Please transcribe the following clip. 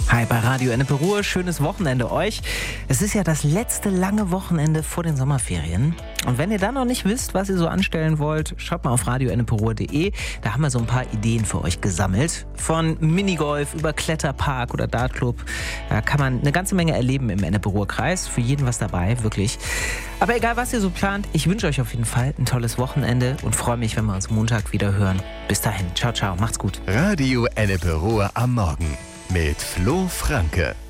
Hi bei Radio Ennepe-Ruhr, schönes Wochenende euch. Es ist ja das letzte lange Wochenende vor den Sommerferien. Und wenn ihr dann noch nicht wisst, was ihr so anstellen wollt, schaut mal auf radioenneperuhr.de. Da haben wir so ein paar Ideen für euch gesammelt. Von Minigolf über Kletterpark oder Dartclub. Da kann man eine ganze Menge erleben im Ennepe-Ruhr-Kreis. Für jeden was dabei, wirklich. Aber egal, was ihr so plant, ich wünsche euch auf jeden Fall ein tolles Wochenende und freue mich, wenn wir uns Montag wieder hören. Bis dahin, ciao, ciao, macht's gut. Radio Ennepe-Ruhr am Morgen mit Flo Franke.